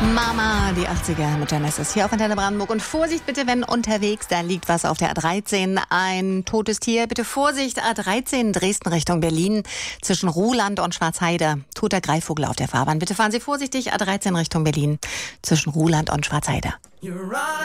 Mama, die 80er mit Genesis hier auf Antenne Brandenburg. Und Vorsicht bitte, wenn unterwegs, da liegt was auf der A13, ein totes Tier. Bitte Vorsicht, A13 Dresden Richtung Berlin zwischen Ruhland und Schwarzheide. Toter Greifvogel auf der Fahrbahn. Bitte fahren Sie vorsichtig, A13 Richtung Berlin zwischen Ruhland und Schwarzheide.